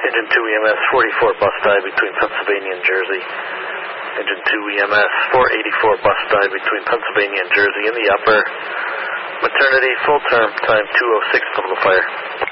Engine 2 EMS 44 bus dive between Pennsylvania and Jersey. Engine 2 EMS 484 bus dive between Pennsylvania and Jersey in the upper. Maternity full term, time 2:06 total fire.